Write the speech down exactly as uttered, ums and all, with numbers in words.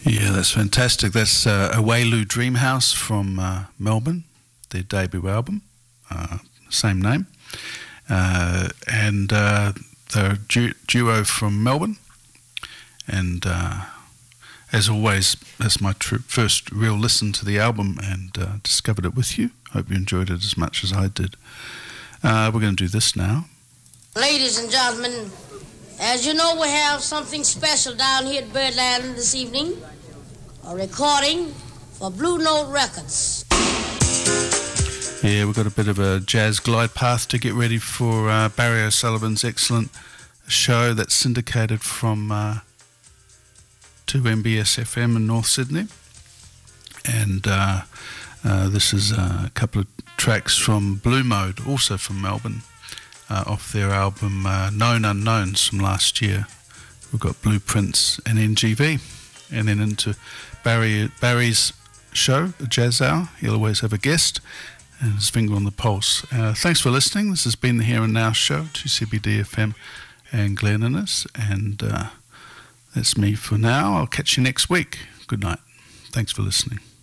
Yeah, that's fantastic. That's uh, Awelu Dreamhouse from uh, Melbourne, their debut album, uh, same name. Uh, and uh, they're a du- duo from Melbourne. And uh, as always, that's my tr- first real listen to the album and uh, discovered it with you. Hope you enjoyed it as much as I did. Uh, we're going to do this now. Ladies and gentlemen, as you know, we have something special down here at Birdland this evening. A recording for Blue Note Records. Yeah, we've got a bit of a jazz glide path to get ready for uh, Barry O'Sullivan's excellent show that's syndicated from uh, two M B S F M in North Sydney. And uh, uh, this is uh, a couple of tracks from Blue Mode, also from Melbourne, uh, off their album uh, Known Unknowns from last year. We've got Blueprints and N G V. And then into Barry Barry's show, a Jazz Hour. He'll always have a guest and his finger on the pulse. Uh, thanks for listening. This has been the Here and Now show, two C B D F M and Glenn Innes. And uh, that's me for now. I'll catch you next week. Good night. Thanks for listening.